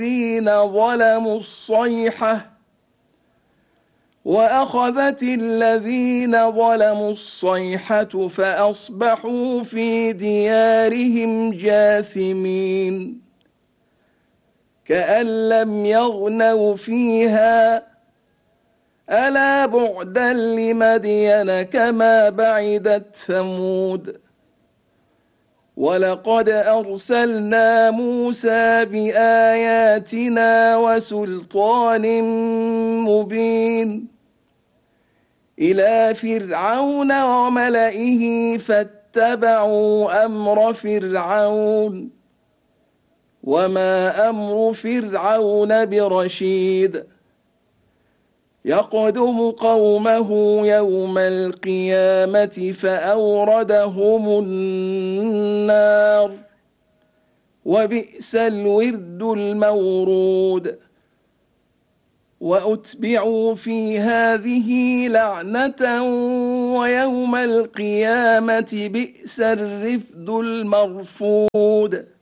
الذين ظلموا الصيحة وأخذت الذين ظلموا الصيحة فأصبحوا في ديارهم جاثمين كأن لم يغنوا فيها ألا بعدا لمدين كما بعدت ثمود ولقد أرسلنا موسى بآياتنا وسلطان مبين إلى فرعون وملئه فاتبعوا أمر فرعون وما أمر فرعون برشيد يقدم قومه يوم القيامة فأوردهم النار وبئس الورد المورود وأتبعوا في هذه لعنة ويوم القيامة بئس الرفد المرفود